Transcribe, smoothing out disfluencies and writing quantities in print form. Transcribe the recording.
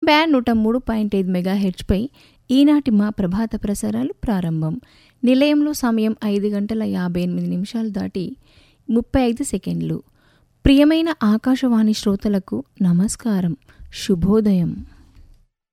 Band 103.5 మెగాహెర్ట్జ్పై ఈనాటి మా ప్రభాత ప్రసారాలు ప్రారంభం. నిలయంలో సమయం 5:58 దాటి 35 సెకండ్లు. ప్రియమైన ఆకాశవాణి శ్రోతలకు నమస్కారం, శుభోదయం.